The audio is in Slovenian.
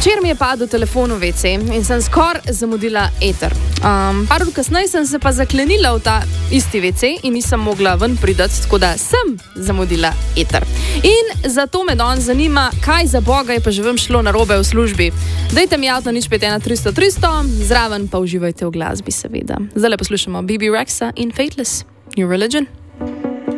Zvečer mi je padel telefon v WC in sem skoraj zamudila eter. Par ur kasneje sem se pa zaklenila v ta isti WC in nisem mogla ven priti, tako da sem zamudila eter. In zato me danes zanima, kaj za Boga je pa že vam šlo narobe v službi. Dajte mi avto 051 300 300, zraven pa uživajte v glasbi seveda. Zdaj le poslušamo BB Rexa in Fateless, New Religion.